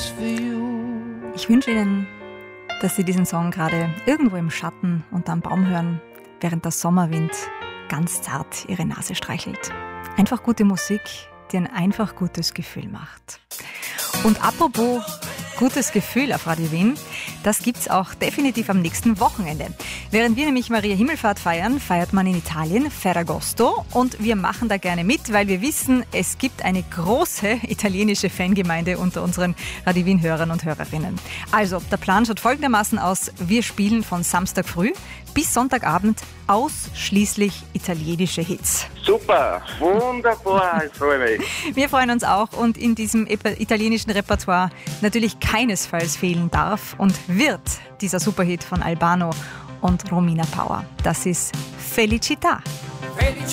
Ich wünsche Ihnen, dass Sie diesen Song gerade irgendwo im Schatten unter einem Baum hören, während der Sommerwind ganz zart Ihre Nase streichelt. Einfach gute Musik, die ein einfach gutes Gefühl macht. Und apropos gutes Gefühl auf Radio Wien, das gibt's auch definitiv am nächsten Wochenende. Während wir nämlich Maria Himmelfahrt feiern, feiert man in Italien Ferragosto und wir machen da gerne mit, weil wir wissen, es gibt eine große italienische Fangemeinde unter unseren Radio Wien Hörern und Hörerinnen. Also, der Plan schaut folgendermaßen aus: Wir spielen von Samstag früh bis Sonntagabend ausschließlich italienische Hits. Super, wunderbar, ich freue mich. Wir freuen uns auch und in diesem italienischen Repertoire natürlich keinesfalls fehlen darf und wird dieser Superhit von Albano und Romina Power. Das ist Felicità.